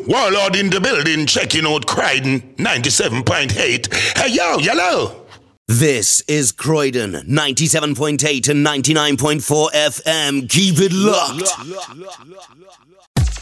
Warlord in the building, checking out Croydon 97.8. Hey, yo, yellow. This is Croydon 97.8 and 99.4 FM. Keep it locked.